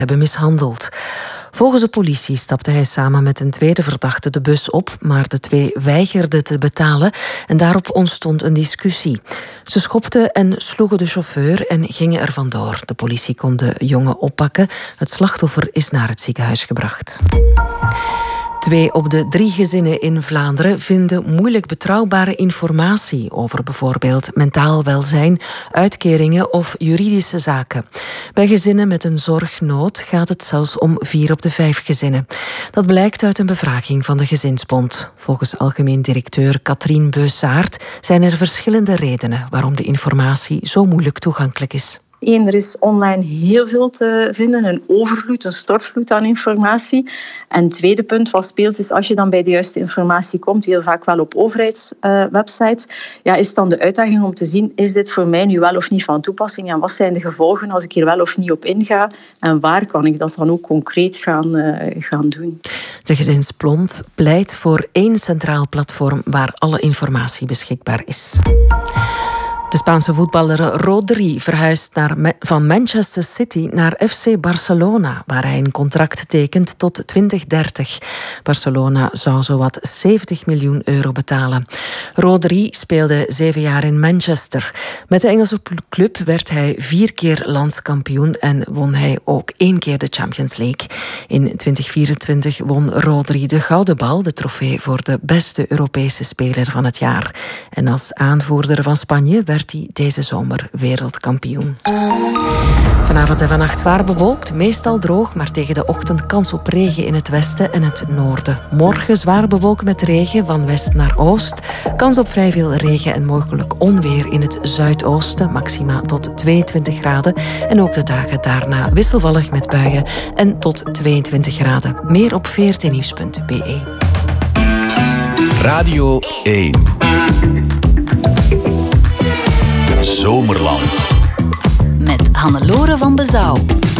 hebben mishandeld. Volgens de politie stapte hij samen met een tweede verdachte de bus op, maar de twee weigerden te betalen en daarop ontstond een discussie. Ze schopten en sloegen de chauffeur en gingen er vandoor. De politie kon de jongen oppakken. Het slachtoffer is naar het ziekenhuis gebracht. 2 op de 3 gezinnen in Vlaanderen vinden moeilijk betrouwbare informatie over bijvoorbeeld mentaal welzijn, uitkeringen of juridische zaken. Bij gezinnen met een zorgnood gaat het zelfs om 4 op de 5 gezinnen. Dat blijkt uit een bevraging van de Gezinsbond. Volgens algemeen directeur Katrien Beusaert zijn er verschillende redenen waarom de informatie zo moeilijk toegankelijk is. 1, er is online heel veel te vinden, een overvloed, een stortvloed aan informatie. En het tweede punt wat speelt is, als je dan bij de juiste informatie komt, heel vaak wel op overheidswebsites, is dan de uitdaging om te zien, is dit voor mij nu wel of niet van toepassing en wat zijn de gevolgen als ik hier wel of niet op inga en waar kan ik dat dan ook concreet gaan doen. De Gezinsbond pleit voor 1 centraal platform waar alle informatie beschikbaar is. De Spaanse voetballer Rodri verhuist van Manchester City naar FC Barcelona, waar hij een contract tekent tot 2030. Barcelona zou zowat €70 miljoen betalen. Rodri speelde 7 jaar in Manchester. Met de Engelse club werd hij 4 keer landskampioen en won hij ook 1 keer de Champions League. In 2024 won Rodri de Gouden Bal, de trofee voor de beste Europese speler van het jaar. En als aanvoerder van Spanje werd hij deze zomer wereldkampioen. Vanavond en vannacht zwaar bewolkt, meestal droog, maar tegen de ochtend kans op regen in het westen en het noorden. Morgen zwaar bewolkt met regen van west naar oost. Kans op vrij veel regen en mogelijk onweer in het zuidoosten, maxima tot 22 graden. En ook de dagen daarna wisselvallig met buien en tot 22 graden. Meer op vrtnieuws.be. Radio 1. Zomerland. Met Hannelore van Bezouw.